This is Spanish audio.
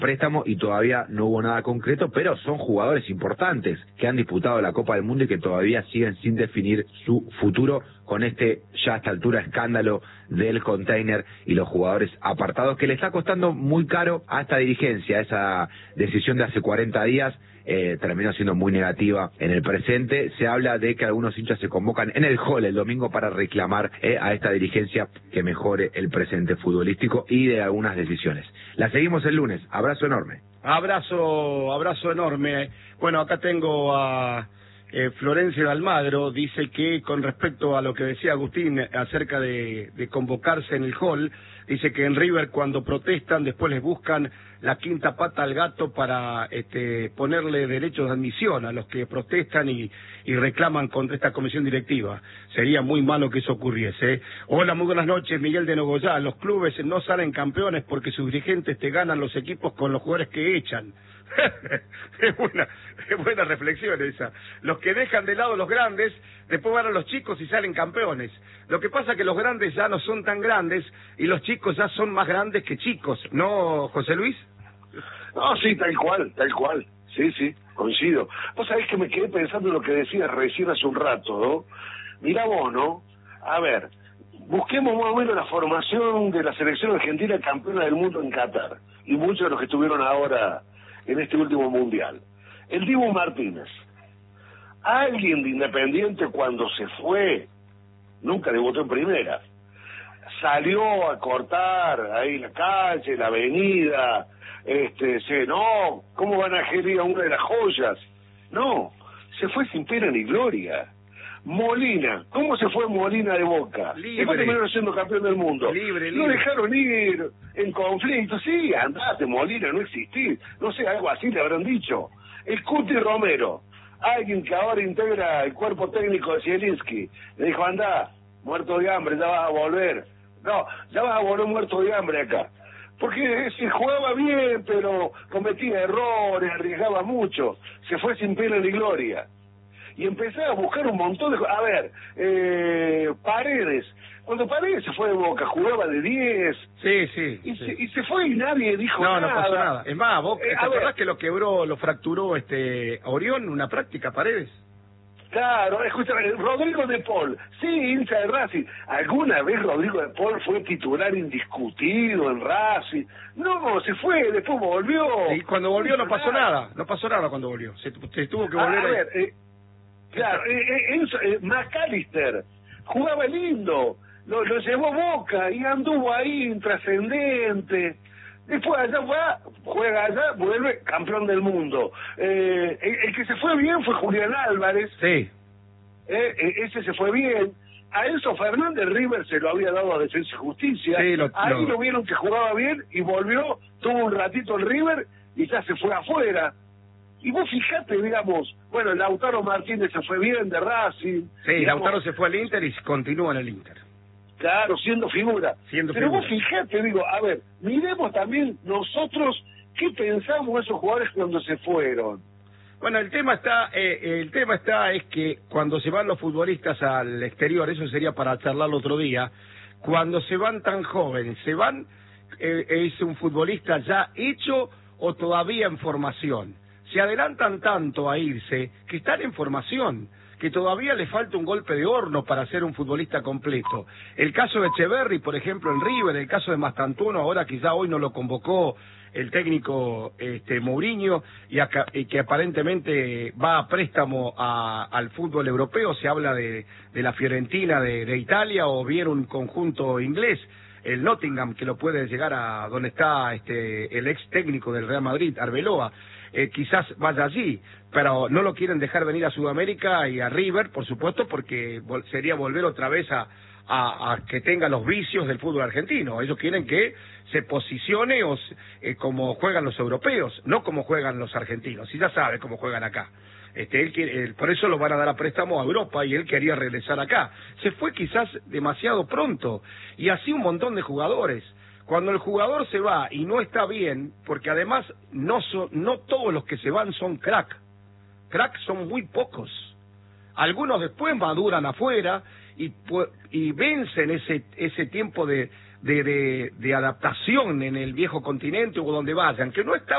préstamo y todavía no hubo nada concreto, pero son jugadores importantes que han disputado la Copa del Mundo y que todavía siguen sin definir su futuro con este, ya a esta altura, escándalo del container y los jugadores apartados, que le está costando muy caro a esta dirigencia. Esa decisión de hace 40 días terminó siendo muy negativa en el presente. Se habla de que algunos hinchas se convocan en el hall el domingo para reclamar a esta dirigencia que mejore el presente futbolístico y de algunas decisiones. La seguimos el lunes. Abrazo enorme. Abrazo enorme. Bueno, acá tengo a Florencio de Almagro. Dice que con respecto a lo que decía Agustín acerca de convocarse en el hall, dice que en River cuando protestan después les buscan la quinta pata al gato para ponerle derechos de admisión a los que protestan y reclaman contra esta comisión directiva. Sería muy malo que eso ocurriese. Hola, muy buenas noches, Miguel de Nogoyá. Los clubes no salen campeones porque sus dirigentes te ganan los equipos con los jugadores que echan. es buena reflexión esa. Los que dejan de lado los grandes, después van a los chicos y salen campeones. Lo que pasa es que los grandes ya no son tan grandes y los chicos ya son más grandes que chicos, ¿no, José Luis? No, sí, tal cual. Sí, coincido. Vos sabés que me quedé pensando en lo que decías recién hace un rato, ¿no? Mirá vos, ¿no? A ver, busquemos más o menos la formación de la selección argentina campeona del mundo en Qatar, y muchos de los que estuvieron ahora en este último mundial. El Dibu Martínez. Alguien de Independiente cuando se fue, nunca debutó en primera. Salió a cortar ahí la calle, la avenida, no, ¿cómo van a gerir a una de las joyas? No, se fue sin pena ni gloria. Molina, ¿cómo se fue Molina de Boca? Después terminaron siendo campeón del mundo. Libre. No dejaron ir en conflicto. Sí, andate, Molina, no existís. No sé, algo así le habrán dicho. El Cuti Romero, alguien que ahora integra el cuerpo técnico de Zielinski, le dijo, andá, muerto de hambre, ya vas a volver. No, ya vas a volver muerto de hambre acá. Porque se jugaba bien, pero cometía errores, arriesgaba mucho. Se fue sin pena ni gloria. Y empecé a buscar un montón de... A ver, Paredes. Cuando Paredes se fue de Boca, jugaba de 10. Sí. Y se fue y nadie dijo nada. No pasó nada. Es más, vos, ¿te acordás que lo fracturó Orión, una práctica, Paredes? Claro, escúchame, Rodrigo de Paul, sí, hincha de Racing. ¿Alguna vez Rodrigo de Paul fue titular indiscutido en Racing? No, se fue, después volvió. Y cuando volvió no pasó nada cuando volvió. Se tuvo que volver a ver, claro, McAllister jugaba lindo, lo llevó Boca y anduvo ahí intrascendente. Después allá juega allá, vuelve campeón del mundo. El que se fue bien fue Julián Álvarez. Sí. Ese se fue bien. A Enzo Fernández River se lo había dado a Defensa y Justicia. Sí, ahí lo vieron que jugaba bien y volvió, tuvo un ratito el River y ya se fue afuera. Y vos fijate, digamos, bueno, Lautaro Martínez se fue bien de Racing. Sí, digamos, Lautaro se fue al Inter y continúa en el Inter. Claro, siendo figura. Pero vos fijate, digo, a ver, miremos también nosotros qué pensamos esos jugadores cuando se fueron. Bueno, el tema está es que cuando se van los futbolistas al exterior, eso sería para charlarlo otro día, cuando se van tan jóvenes, es un futbolista ya hecho o todavía en formación. Se adelantan tanto a irse que están en formación, que todavía le falta un golpe de horno para ser un futbolista completo. El caso de Echeverri, por ejemplo, en River, el caso de Mastantuono, ahora quizá hoy no lo convocó el técnico Mourinho, y que aparentemente va a préstamo al fútbol europeo. Se habla de la Fiorentina de Italia, o bien un conjunto inglés, el Nottingham, que lo puede llegar a donde está el ex técnico del Real Madrid, Arbeloa. Quizás vaya allí, pero no lo quieren dejar venir a Sudamérica y a River, por supuesto, porque sería volver otra vez a que tenga los vicios del fútbol argentino. Ellos quieren que se posicione como juegan los europeos, no como juegan los argentinos, y ya sabe cómo juegan acá. Por eso lo van a dar a préstamo a Europa, y él quería regresar acá. Se fue quizás demasiado pronto, y así un montón de jugadores. Cuando el jugador se va y no está bien, porque además no todos los que se van son crack son muy pocos. Algunos después maduran afuera y vencen ese tiempo de adaptación en el viejo continente o donde vayan, que no está